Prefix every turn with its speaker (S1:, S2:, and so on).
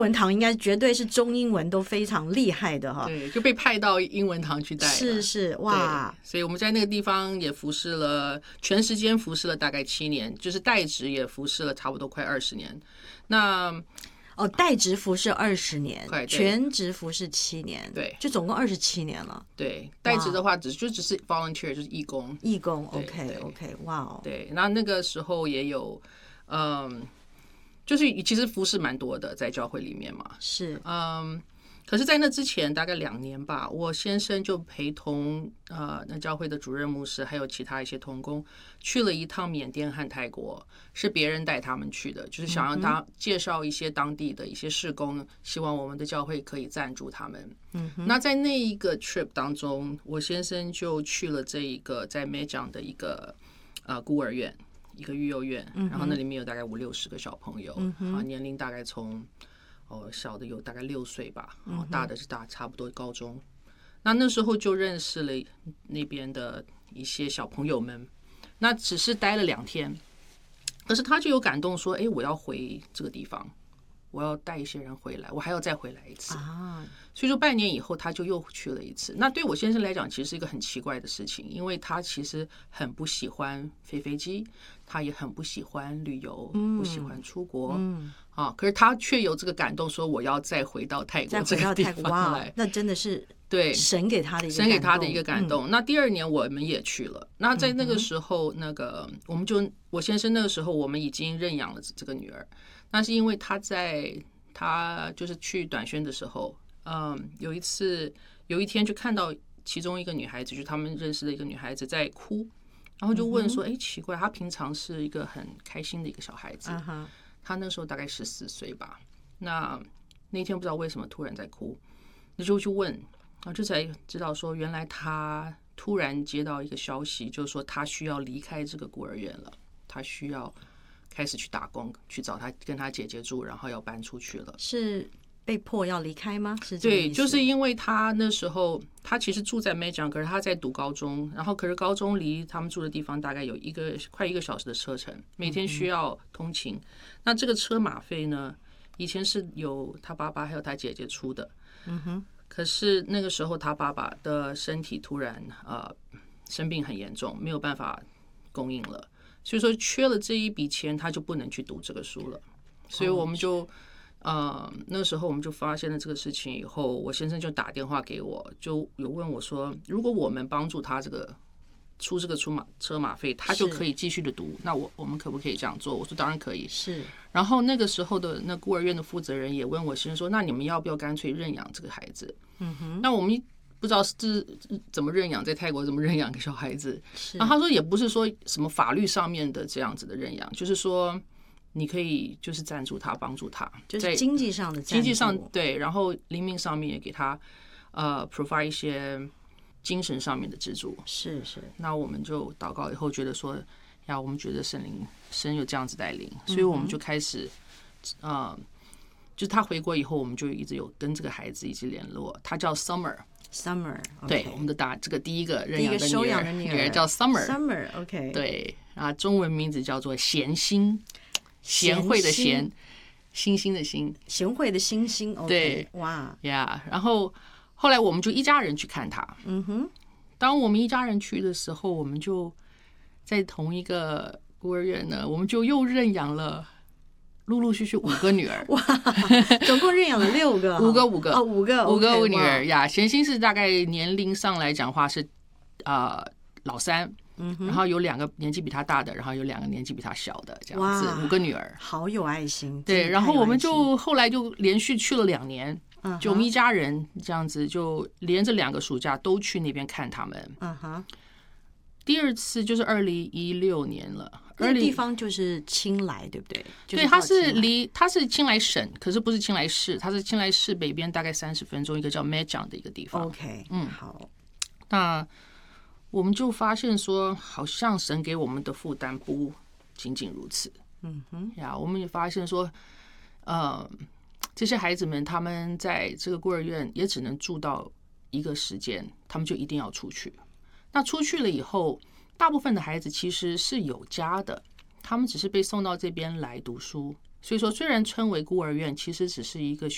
S1: 文堂应该绝对是中英文都非常厉害的哈。
S2: 对，就被派到英文堂去带了。
S1: 是哇，
S2: 所以我们在那个地方也服侍了，全时间服侍了大概7年，就是代职也服侍了差不多快20年。那
S1: 代职服侍20年，全职服侍7年，
S2: 对，
S1: 就总共27年了。
S2: 对，代职的话只是 volunteer， 就是义工。
S1: OK， 哇哦。
S2: 对，那个时候也有，就是其实服侍蛮多的，在教会里面嘛。
S1: 是，
S2: 可是，在那之前大概2年吧，我先生就陪同那教会的主任牧师，还有其他一些同工去了一趟缅甸和泰国，是别人带他们去的，就是想让他介绍一些当地的一些事工，希望我们的教会可以赞助他们。那在那一个 trip 当中，我先生就去了这一个在梅江的一个孤儿院，一个育幼院，然后那里面有大概50-60个小朋友，年龄大概从小的有大概6岁吧，大的是差不多高中。那时候就认识了那边的一些小朋友们，那只是待了2天，可是他就有感动说，我要回这个地方，我要带一些人回来，我还要再回来一次啊。所以说半年以后他就又去了一次。那对我先生来讲其实是一个很奇怪的事情，因为他其实很不喜欢飞机，他也很不喜欢旅游，不喜欢出国，可是他却有这个感动说我要再回到泰国这个地方来。
S1: 那真的是
S2: 对
S1: 神给他的一个感动。
S2: 那第2年我们也去了。那在那个时候，我先生那个时候我们已经认养了这个女儿。那是因为他就是去短宣的时候，有一天就看到其中一个女孩子，就是他们认识的一个女孩子在哭，然后就问说，奇怪，她平常是一个很开心的一个小孩子，她那时候大概14岁吧。那天不知道为什么突然在哭，那就去问，然后就才知道说，原来她突然接到一个消息，就是说她需要离开这个孤儿院了，她需要开始去打工，去找她跟她姐姐住，然后要搬出去了。
S1: 是被迫要离开吗？是这个意思？
S2: 对，就是因为他那时候他其实住在梅江，可是他在读高中，然后可是高中离他们住的地方大概有快1个小时的车程，每天需要通勤。那这个车马费呢，以前是由他爸爸还有他姐姐出的，可是那个时候他爸爸的身体突然生病很严重，没有办法供应了，所以说缺了这一笔钱，他就不能去读这个书了。所以我们就那个时候我们就发现了这个事情以后，我先生就打电话给我，就有问我说，如果我们帮助他出这个车马费，他就可以继续的读，那我们可不可以这样做？我说当然可以。
S1: 是。
S2: 然后那个时候的那孤儿院的负责人也问我先生说，那你们要不要干脆认养这个孩子？那我们不知道是怎么认养，在泰国怎么认养一个小孩子。然后他说也不是说什么法律上面的这样子的认养，就是说你可以就是赞助他，帮助他，
S1: 就是经济上的赞助，
S2: 经济上对，然后灵命上面也给他provide 一些精神上面的资助。
S1: 是。
S2: 那我们就祷告以后觉得说，我们觉得神有这样子带领，所以我们就开始就是他回国以后，我们就一直有跟这个孩子一起联络。他叫 Summer， 对，我们的这个第一个认养的
S1: 收养的
S2: 女儿叫 Summer，
S1: OK，
S2: 对中文名字叫做贤心，贤惠的贤，星星的星，
S1: 贤惠的星星。OK，
S2: 对，
S1: 哇
S2: 呀，然后后来我们就一家人去看他。当我们一家人去的时候，我们就在同一个孤儿院呢，我们就又认养了陆陆续续5个女儿。
S1: 哇，总共认养了6个
S2: ，5个
S1: ，5个
S2: 女儿呀。贤心是大概年龄上来讲话是老3。然后有2个年纪比他大的，然后有2个年纪比他小的，这样子5个女儿，
S1: 好有爱心。
S2: 对，然后我们就后来就连续去了2年，就我们一家人这样子，就连着2个暑假都去那边看他们。第2次就是2016年了，
S1: 那个地方就是清莱，对不对？
S2: 对，它是清莱省，可是不是清莱市，它是清莱市北边大概30分钟一个叫 Mae 的一个地方。
S1: OK， 好，
S2: 那我们就发现说，好像神给我们的负担不仅仅如此。我们也发现说，这些孩子们他们在这个孤儿院也只能住到一个时间，他们就一定要出去。那出去了以后，大部分的孩子其实是有家的，他们只是被送到这边来读书。所以说，虽然称为孤儿院，其实只是一个